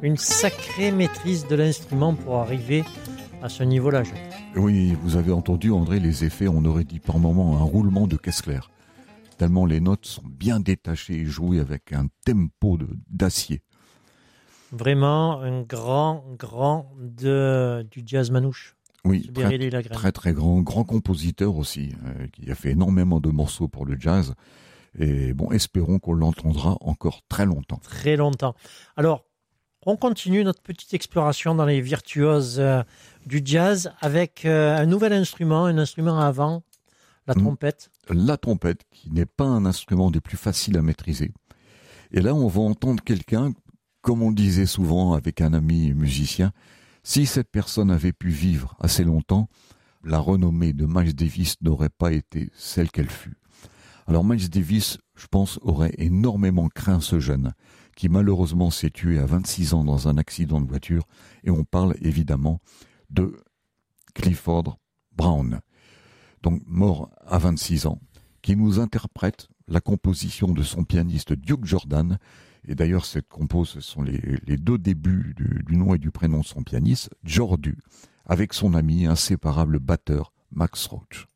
une sacrée maîtrise de l'instrument pour arriver à ce niveau-là, Jacques. Oui, vous avez entendu, André, les effets, on aurait dit par moments un roulement de caisse claire. Tellement les notes sont bien détachées et jouées avec un tempo d'acier. Vraiment un grand du jazz manouche. Oui, très très grand compositeur aussi, qui a fait énormément de morceaux pour le jazz. Et bon, espérons qu'on l'entendra encore très longtemps. Très longtemps. Alors, on continue notre petite exploration dans les virtuoses du jazz avec un nouvel instrument, un instrument à vent, la trompette. La trompette, qui n'est pas un instrument des plus faciles à maîtriser. Et là, on va entendre quelqu'un, comme on le disait souvent avec un ami musicien, si cette personne avait pu vivre assez longtemps, la renommée de Miles Davis n'aurait pas été celle qu'elle fut. Alors Miles Davis, je pense, aurait énormément craint ce jeune, qui malheureusement s'est tué à 26 ans dans un accident de voiture, et on parle évidemment de Clifford Brown, donc mort à 26 ans, qui nous interprète la composition de son pianiste Duke Jordan. Et d'ailleurs, cette compos, ce sont les deux débuts du nom et du prénom de son pianiste, Jordu, avec son ami inséparable batteur Max Roach.